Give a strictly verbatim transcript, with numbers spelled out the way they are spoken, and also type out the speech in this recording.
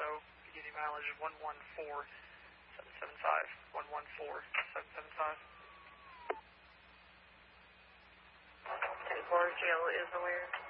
also beginning mileage of one one four seven seven five. one one four seven seven five. ten four, G L is aware.